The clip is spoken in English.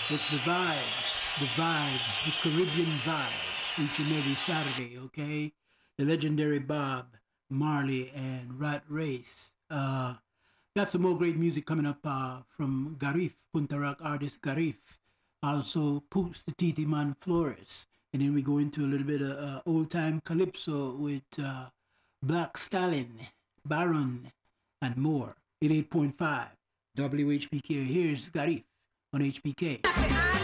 It's the Caribbean vibes, each and every Saturday, okay? The legendary Bob Marley and Rat Race. Got some more great music coming up from Garif, Punta Rock artist Garif. Also, Poops the Titi Man Flores. And then we go into a little bit of old time calypso with Black Stallion, Baron, and more. At 8.5 WHPK. Here's Garif on HPK.